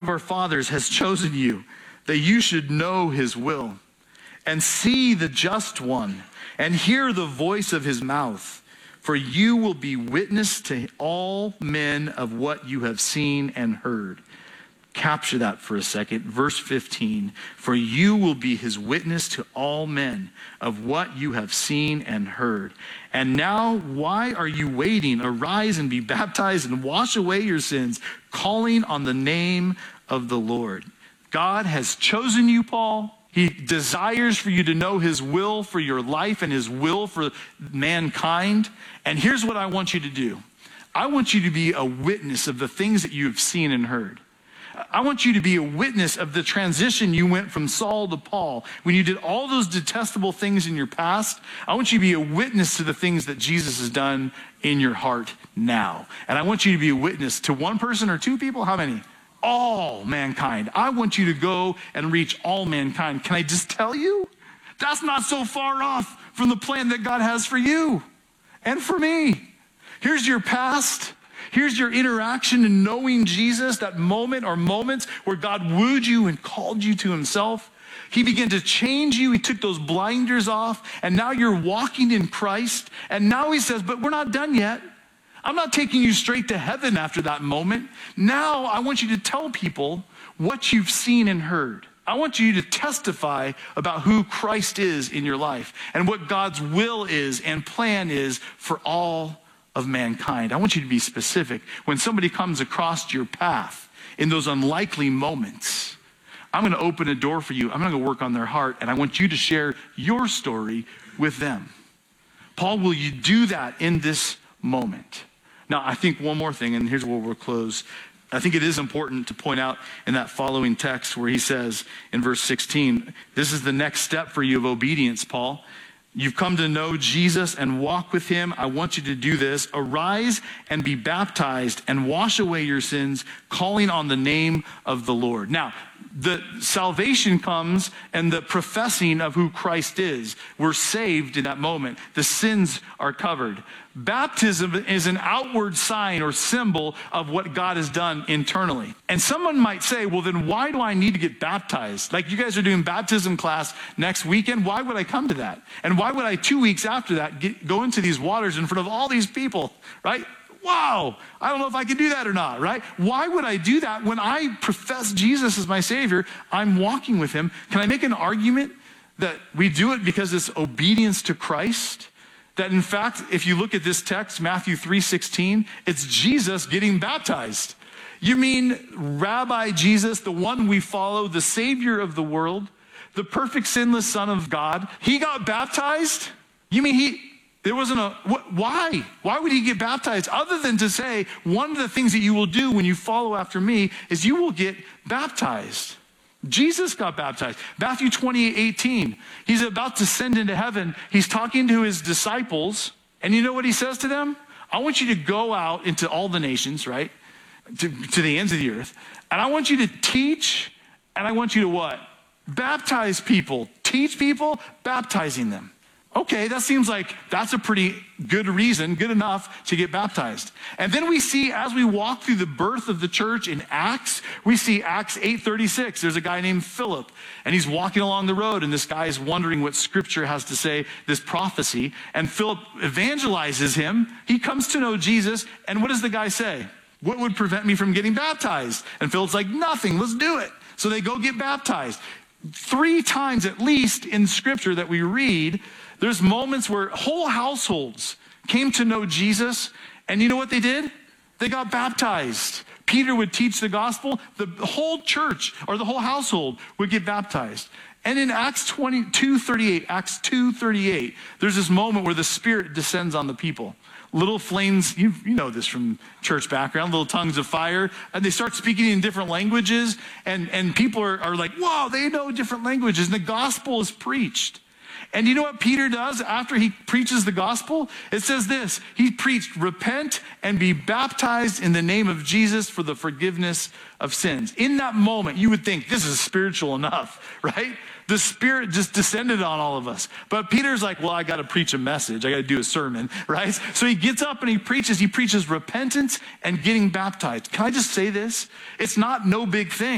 our fathers has chosen you, that you should know his will, and see the just one, and hear the voice of his mouth. For you will be witness to all men of what you have seen and heard. Capture that for a second. Verse 15, for you will be his witness to all men of what you have seen and heard. And now, why are you waiting? Arise and be baptized and wash away your sins, calling on the name of the Lord. God has chosen you, Paul. He desires for you to know his will for your life and his will for mankind. And here's what I want you to do. I want you to be a witness of the things that you have seen and heard. I want you to be a witness of the transition you went from Saul to Paul. When you did all those detestable things in your past, I want you to be a witness to the things that Jesus has done in your heart now. And I want you to be a witness to one person or two people. How many? All mankind. I want you to go and reach all mankind. Can I just tell you? That's not so far off from the plan that God has for you and for me. Here's your past. Here's your interaction in knowing Jesus, that moment or moments where God wooed you and called you to himself. He began to change you. He took those blinders off, and now you're walking in Christ. And now he says, but we're not done yet. I'm not taking you straight to heaven after that moment. Now I want you to tell people what you've seen and heard. I want you to testify about who Christ is in your life and what God's will is and plan is for all of mankind. I want you to be specific. When somebody comes across your path in those unlikely moments, I'm going to open a door for you. I'm going to work on their heart, and I want you to share your story with them. Paul, will you do that in this moment? Now, I think one more thing, and here's where we'll close. I think it is important to point out in that following text where he says in verse 16, this is the next step for you of obedience, Paul. You've come to know Jesus and walk with him. I want you to do this. Arise and be baptized and wash away your sins, calling on the name of the Lord. Now, the salvation comes and the professing of who Christ is. We're saved in that moment. The sins are covered. Baptism is an outward sign or symbol of what God has done internally. And someone might say, well, then why do I need to get baptized? Like you guys are doing baptism class next weekend. Why would I come to that? And why would I 2 weeks after that go into these waters in front of all these people, right? Wow, I don't know if I can do that or not, right? Why would I do that when I profess Jesus as my Savior? I'm walking with him. Can I make an argument that we do it because it's obedience to Christ? That in fact, if you look at this text, Matthew 3:16, it's Jesus getting baptized. You mean Rabbi Jesus, the one we follow, the Savior of the world, the perfect sinless Son of God, he got baptized? You mean there wasn't why? Why would he get baptized? Other than to say, one of the things that you will do when you follow after me is you will get baptized. Jesus got baptized. Matthew 28:18. He's about to ascend into heaven. He's talking to his disciples. And you know what he says to them? I want you to go out into all the nations, right? To the ends of the earth. And I want you to teach, and I want you to what? Baptize people. Teach people, baptizing them. Okay, that seems like that's a pretty good reason, good enough to get baptized. And then we see, as we walk through the birth of the church in Acts, we see Acts 8:36. There's a guy named Philip, and he's walking along the road, and this guy is wondering what Scripture has to say, this prophecy. And Philip evangelizes him. He comes to know Jesus, and what does the guy say? What would prevent me from getting baptized? And Philip's like, nothing, let's do it. So they go get baptized. 3 times at least in Scripture that we read, there's moments where whole households came to know Jesus, and you know what they did? They got baptized. Peter would teach the gospel. The whole church or the whole household would get baptized. And in Acts 2:38, there's this moment where the Spirit descends on the people. Little flames, you know this from church background, little tongues of fire, and they start speaking in different languages, and people are like, whoa, they know different languages, and the gospel is preached. And you know what Peter does after he preaches the gospel? It says this, he preached, repent and be baptized in the name of Jesus for the forgiveness of sins. In that moment, you would think this is spiritual enough, right? The Spirit just descended on all of us. But Peter's like, well, I got to preach a message. I got to do a sermon, right? So he gets up and he preaches repentance and getting baptized. Can I just say this? It's not no big thing.